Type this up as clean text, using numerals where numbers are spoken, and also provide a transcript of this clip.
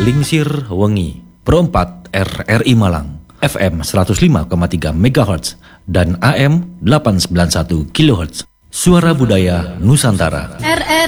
Selingsir Wengi, Pro 4 RRI Malang, FM 105,3 MHz dan AM 891 kHz. Suara Budaya Nusantara.